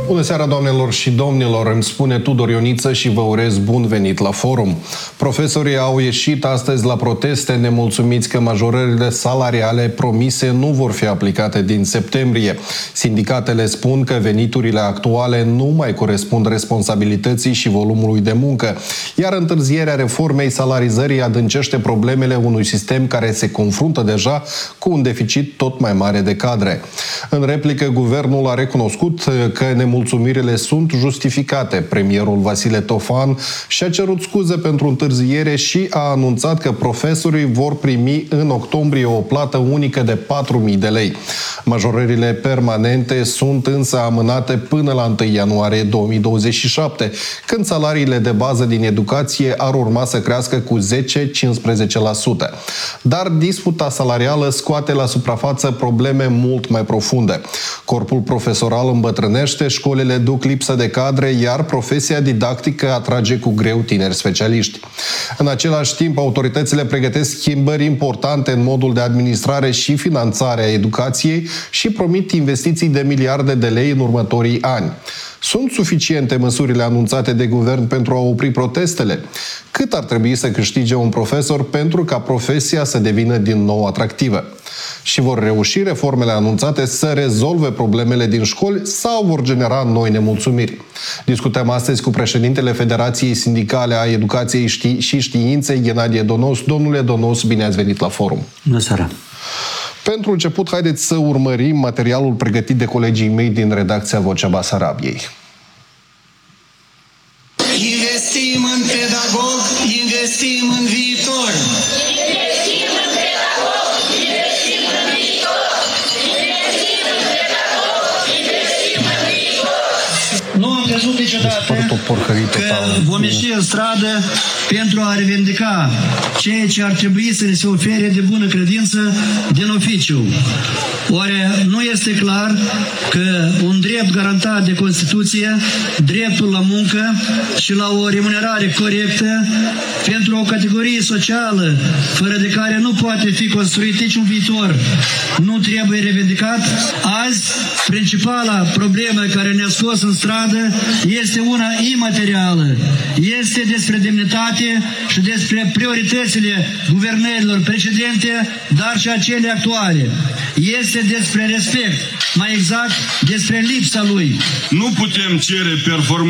Bună seara, doamnelor și domnilor, îmi spune Tudor Ioniță și vă urez bun venit la forum. Profesorii au ieșit astăzi la proteste nemulțumiți că majorările salariale promise nu vor fi aplicate din septembrie. Sindicatele spun că veniturile actuale nu mai corespund responsabilității și volumului de muncă, iar întârzierea reformei salarizării adâncește problemele unui sistem care se confruntă deja cu un deficit tot mai mare de cadre. În replică, guvernul a recunoscut că nemulțumirile sunt justificate. Premierul Vasile Tofan și-a cerut scuze pentru întârziere și a anunțat că profesorii vor primi în octombrie o plată unică de 4.000 de lei. Majorările permanente sunt însă amânate până la 1 ianuarie 2027, când salariile de bază din educație ar urma să crească cu 10-15%. Dar disputa salarială scoate la suprafață probleme mult mai profunde. Corpul profesoral îmbătrânește, școlile duc lipsă de cadre, iar profesia didactică atrage cu greu tineri specialiști. În același timp, autoritățile pregătesc schimbări importante în modul de administrare și finanțare a educației și promit investiții de miliarde de lei în următorii ani. Sunt suficiente măsurile anunțate de guvern pentru a opri protestele? Cât ar trebui să câștige un profesor pentru ca profesia să devină din nou atractivă? Și vor reuși reformele anunțate să rezolve problemele din școli sau vor genera noi nemulțumiri? Discutăm astăzi cu președintele Federației Sindicale a Educației și Științei, Ghenadie Donos. Domnule Donos, bine ați venit la forum. Bună seara! Pentru început, haideți să urmărim materialul pregătit de colegii mei din redacția Vocea Basarabiei. Investim în pedagog, investim în viitor. Investim în pedagog, investim în viitor. Investim în pedagog, investim în viitor. Nu am crezut niciodată că vom ieși în stradă pentru a revendica ceea ce ar trebui să ne se ofere de bună credință din oficiu. Oare nu este clar că un drept garantat de Constituție, dreptul la muncă și la o remunerare corectă pentru o categorie socială fără de care nu poate fi construit niciun viitor, nu trebuie revendicat? Azi, principala problemă care ne-a scos în stradă este una imaterială. Este despre demnitate și despre prioritățile guvernărilor precedente, dar și acele actuale. Este despre respect, mai exact despre lipsa lui. Nu putem cere performanță